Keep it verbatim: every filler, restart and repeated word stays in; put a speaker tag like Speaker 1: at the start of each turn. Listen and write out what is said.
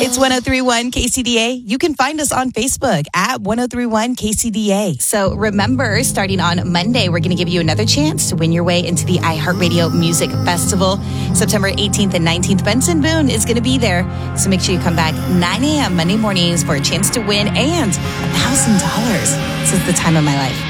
Speaker 1: It's one oh three one K C D A. You can find us on Facebook at one oh three one K C D A. So remember, starting on Monday, we're going to give you another chance to win your way into the iHeartRadio Music Festival. September eighteenth and nineteenth, Benson Boone is going to be there. So make sure you come back nine a.m. Monday mornings for a chance to win and one thousand dollars. This is the time of my life.